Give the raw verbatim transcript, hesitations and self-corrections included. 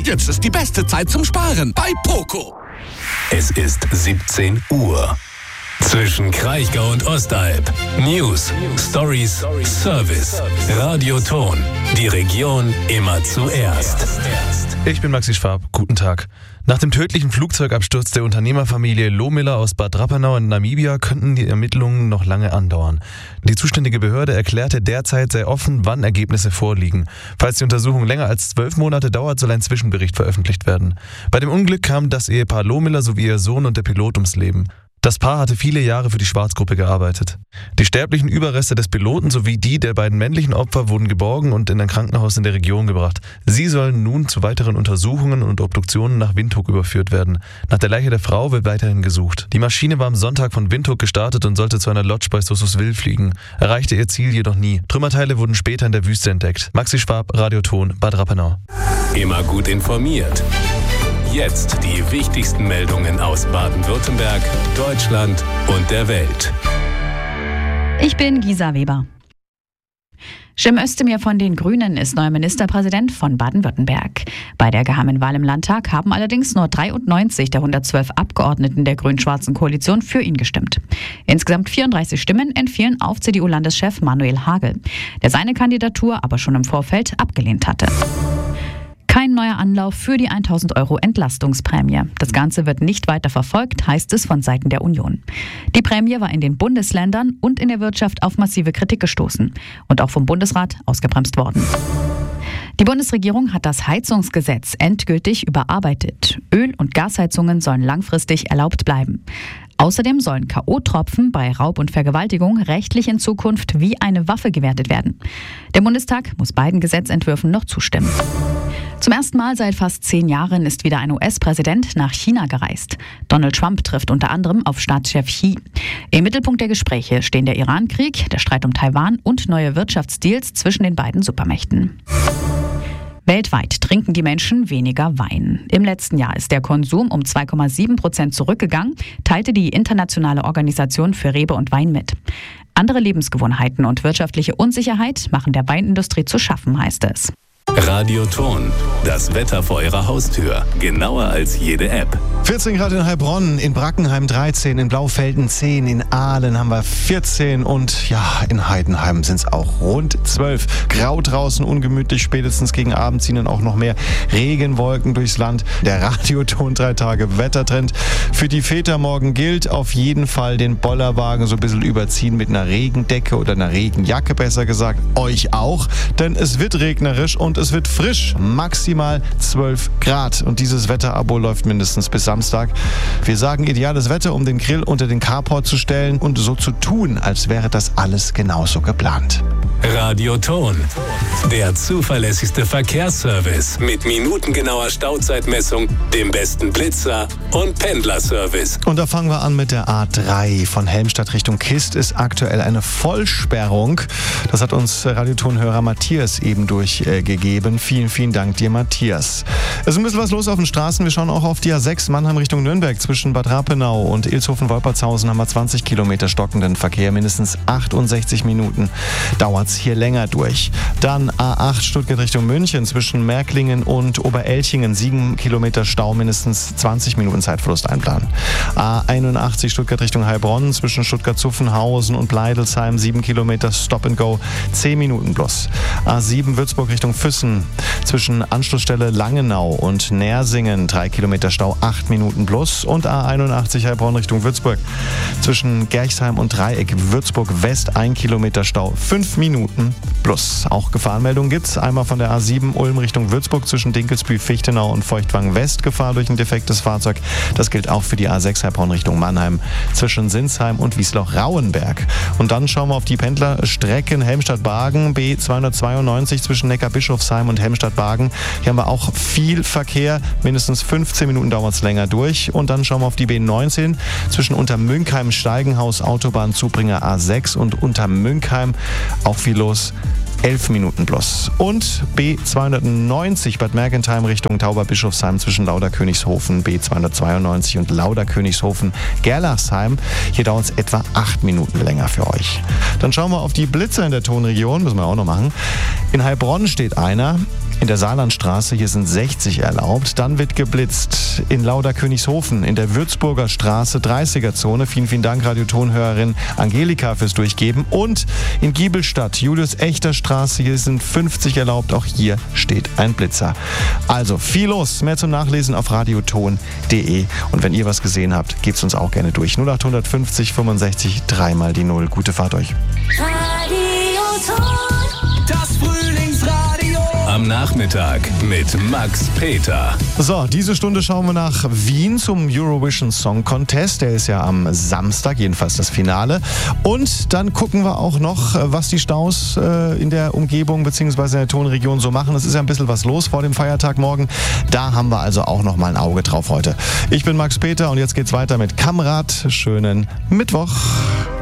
Jetzt ist die beste Zeit zum Sparen bei Poco. Es ist siebzehn Uhr. Zwischen Kraichgau und Ostalb. News, Stories, Service. Radioton. Die Region immer zuerst. Ich bin Maxi Schwab. Guten Tag. Nach dem tödlichen Flugzeugabsturz der Unternehmerfamilie Lohmiller aus Bad Rappenau in Namibia könnten die Ermittlungen noch lange andauern. Die zuständige Behörde erklärte, derzeit sei offen, wann Ergebnisse vorliegen. Falls die Untersuchung länger als zwölf Monate dauert, soll ein Zwischenbericht veröffentlicht werden. Bei dem Unglück kam das Ehepaar Lohmiller sowie ihr Sohn und der Pilot ums Leben. Das Paar hatte viele Jahre für die Schwarzgruppe gearbeitet. Die sterblichen Überreste des Piloten sowie die der beiden männlichen Opfer wurden geborgen und in ein Krankenhaus in der Region gebracht. Sie sollen nun zu weiteren Untersuchungen und Obduktionen nach Windhoek überführt werden. Nach der Leiche der Frau wird weiterhin gesucht. Die Maschine war am Sonntag von Windhoek gestartet und sollte zu einer Lodge bei Sossuswil fliegen, erreichte ihr Ziel jedoch nie. Trümmerteile wurden später in der Wüste entdeckt. Maxi Schwab, Radioton, Bad Rappenau. Immer gut informiert. Jetzt die wichtigsten Meldungen aus Baden-Württemberg, Deutschland und der Welt. Ich bin Gisa Weber. Cem Özdemir von den Grünen ist neuer Ministerpräsident von Baden-Württemberg. Bei der geheimen Wahl im Landtag haben allerdings nur dreiundneunzig der hundertzwölf Abgeordneten der grün-schwarzen Koalition für ihn gestimmt. Insgesamt vierunddreißig Stimmen entfielen auf C D U-Landeschef Manuel Hagel, der seine Kandidatur aber schon im Vorfeld abgelehnt hatte. Kein neuer Anlauf für die tausend Euro Entlastungsprämie. Das Ganze wird nicht weiter verfolgt, heißt es von Seiten der Union. Die Prämie war in den Bundesländern und in der Wirtschaft auf massive Kritik gestoßen und auch vom Bundesrat ausgebremst worden. Die Bundesregierung hat das Heizungsgesetz endgültig überarbeitet. Öl- und Gasheizungen sollen langfristig erlaubt bleiben. Außerdem sollen K O-Tropfen bei Raub und Vergewaltigung rechtlich in Zukunft wie eine Waffe gewertet werden. Der Bundestag muss beiden Gesetzentwürfen noch zustimmen. Zum ersten Mal seit fast zehn Jahren ist wieder ein U S-Präsident nach China gereist. Donald Trump trifft unter anderem auf Staatschef Xi. Im Mittelpunkt der Gespräche stehen der Iran-Krieg, der Streit um Taiwan und neue Wirtschaftsdeals zwischen den beiden Supermächten. Weltweit trinken die Menschen weniger Wein. Im letzten Jahr ist der Konsum um zwei Komma sieben Prozent zurückgegangen, teilte die Internationale Organisation für Rebe und Wein mit. Andere Lebensgewohnheiten und wirtschaftliche Unsicherheit machen der Weinindustrie zu schaffen, heißt es. Radioton. Das Wetter vor Ihrer Haustür. Genauer als jede App. vierzehn Grad in Heilbronn, in Brackenheim dreizehn, in Blaufelden zehn, in Aalen haben wir vierzehn und ja, in Heidenheim sind es auch rund zwölf. Grau draußen, ungemütlich, spätestens gegen Abend ziehen dann auch noch mehr Regenwolken durchs Land. Der Radioton drei Tage Wettertrend. Für die Väter morgen gilt auf jeden Fall den Bollerwagen so ein bisschen überziehen mit einer Regendecke oder einer Regenjacke, besser gesagt. Euch auch, denn es wird regnerisch und es wird frisch, maximal zwölf Grad. Und dieses Wetterabo läuft mindestens bis Samstag. Wir sagen ideales Wetter, um den Grill unter den Carport zu stellen und so zu tun, als wäre das alles genauso geplant. Radioton. Der zuverlässigste Verkehrsservice mit minutengenauer Stauzeitmessung, dem besten Blitzer und Pendlerservice. Und da fangen wir an mit der A drei. Von Helmstadt Richtung Kist ist aktuell eine Vollsperrung. Das hat uns Radiotonhörer Matthias eben durchgegeben. Vielen, vielen Dank dir, Matthias. Es ist ein bisschen was los auf den Straßen. Wir schauen auch auf die A sechs Mannheim Richtung Nürnberg. Zwischen Bad Rappenau und Ilshofen-Wolpertshausen haben wir zwanzig Kilometer stockenden Verkehr. Mindestens achtundsechzig Minuten dauert es hier länger durch. Dann A acht Stuttgart Richtung München. Zwischen Märklingen und Oberelchingen sieben Kilometer Stau, mindestens zwanzig Minuten Zeitverlust einplanen. A einundachtzig Stuttgart Richtung Heilbronn. Zwischen Stuttgart-Zuffenhausen und Bleidelsheim sieben Kilometer Stop and Go, zehn Minuten bloß. A sieben Würzburg Richtung Füssen. Zwischen Anschlussstelle Langenau und Nersingen drei Kilometer Stau, acht Minuten plus. Und A einundachtzig Heilbronn Richtung Würzburg. Zwischen Gerchsheim und Dreieck Würzburg West ein Kilometer Stau, fünf Minuten plus. Auch Gefahrenmeldungen gibt es. Einmal von der A sieben Ulm Richtung Würzburg zwischen Dinkelsbühl, Fichtenau und Feuchtwang West Gefahr durch ein defektes Fahrzeug. Das gilt auch für die A sechs Heilbronn Richtung Mannheim zwischen Sinsheim und Wiesloch-Rauenberg. Und dann schauen wir auf die Pendlerstrecken Helmstadt-Bargen B zweihundertzweiundneunzig zwischen Neckarbischofsheim und Helmstadt-Bargen. Hier haben wir auch viel Verkehr. Mindestens fünfzehn Minuten dauert es länger durch. Und dann schauen wir auf die B neunzehn zwischen Untermünkheim, Steigenhaus, Autobahnzubringer A sechs und Untermünkheim. Auch viel los. elf Minuten plus. Und B zweihundertneunzig Bad Mergentheim Richtung Tauberbischofsheim zwischen Lauderkönigshofen, B zweihundertzweiundneunzig und Lauderkönigshofen, Gerlachsheim. Hier dauert es etwa acht Minuten länger für euch. Dann schauen wir auf die Blitzer in der Tonregion, müssen wir auch noch machen. In Heilbronn steht einer. In der Saarlandstraße, hier sind sechzig erlaubt. Dann wird geblitzt in Lauda-Königshofen, in der Würzburger Straße, dreißiger-Zone. Vielen, vielen Dank, Radiotonhörerin Angelika, fürs Durchgeben. Und in Giebelstadt, Julius-Echter-Straße, hier sind fünfzig erlaubt. Auch hier steht ein Blitzer. Also viel los. Mehr zum Nachlesen auf radioton punkt de. Und wenn ihr was gesehen habt, gebt's uns auch gerne durch. null acht fünfzig fünfundsechzig, dreimal die Null. Gute Fahrt euch. Das Frühlingsradio. Am Nachmittag mit Max Peter. So, diese Stunde schauen wir nach Wien zum Eurovision Song Contest. Der ist ja am Samstag, jedenfalls das Finale. Und dann gucken wir auch noch, was die Staus äh, in der Umgebung bzw. in der Tonregion so machen. Es ist ja ein bisschen was los vor dem Feiertag morgen. Da haben wir also auch noch mal ein Auge drauf heute. Ich bin Max Peter und jetzt geht's weiter mit Kamrat. Schönen Mittwoch.